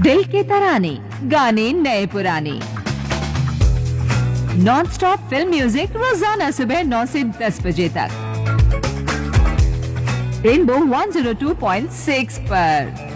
दिल के तराने, गाने नए पुराने, नॉन स्टॉप फिल्म म्यूजिक रोजाना सुबह 9 से 10 बजे तक रेनबो 102.6 पर।